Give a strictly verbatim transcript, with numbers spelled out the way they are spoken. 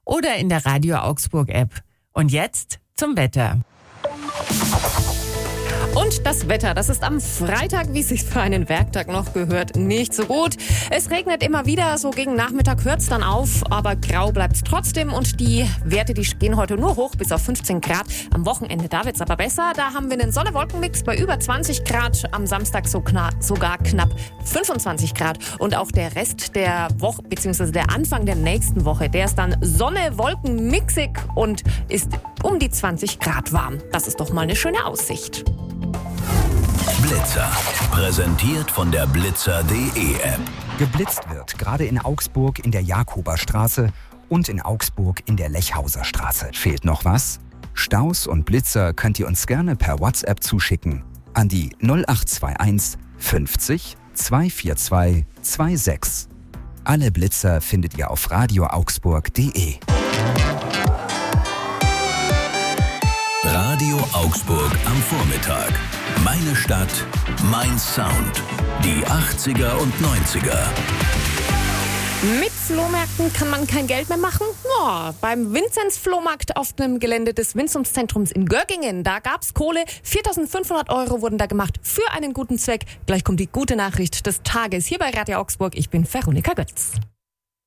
oder in der Radio Augsburg App. Und jetzt zum Wetter. Und das Wetter, das ist am Freitag, wie es sich für einen Werktag noch gehört, nicht so gut. Es regnet immer wieder, so gegen Nachmittag hört es dann auf, aber grau bleibt es trotzdem und die Werte, die gehen heute nur hoch bis auf fünfzehn Grad. Am Wochenende, da wird es aber besser, da haben wir einen Sonne-Wolken-Mix bei über zwanzig Grad, am Samstag so kna- sogar knapp fünfundzwanzig Grad und auch der Rest der Woche, beziehungsweise der Anfang der nächsten Woche, der ist dann Sonne-Wolken-mixig und ist um die zwanzig Grad warm. Das ist doch mal eine schöne Aussicht. Blitzer. Präsentiert von der blitzer punkt de App. Geblitzt wird gerade in Augsburg in der Jakoberstraße und in Augsburg in der Lechhauser Straße. Fehlt noch was? Staus und Blitzer könnt ihr uns gerne per WhatsApp zuschicken an die null acht zwei eins fünfzig zweihundertvierundzwanzig sechsundzwanzig. Alle Blitzer findet ihr auf radio augsburg punkt de. Radio Augsburg am Vormittag. Meine Stadt, mein Sound. Die achtziger und neunziger. Mit Flohmärkten kann man kein Geld mehr machen? Ja, beim Vinzenz-Flohmarkt auf dem Gelände des Vinzumszentrums in Göggingen, da gab's Kohle. viertausendfünfhundert Euro wurden da gemacht für einen guten Zweck. Gleich kommt die gute Nachricht des Tages hier bei Radio Augsburg. Ich bin Veronika Götz.